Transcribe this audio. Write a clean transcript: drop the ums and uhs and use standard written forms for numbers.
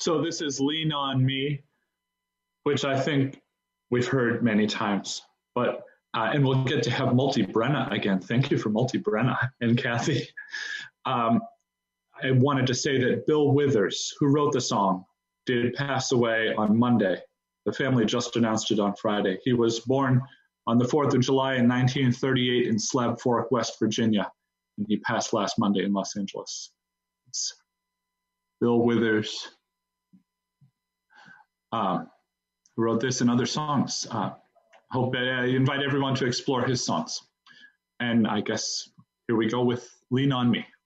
So this is Lean on Me, which I think we've heard many times, but and we'll get to have Multi Brenna again. Thank you for Multi Brenna and Kathy. I wanted to say that Bill Withers, who wrote the song, did pass away on Monday. The family just announced it on Friday. He was born on the 4th of July in 1938 in Slab Fork, West Virginia, and he passed last Monday in Los Angeles. It's Bill Withers, who wrote this and other songs. Hope I invite everyone to explore his songs. And I guess here we go with Lean on Me.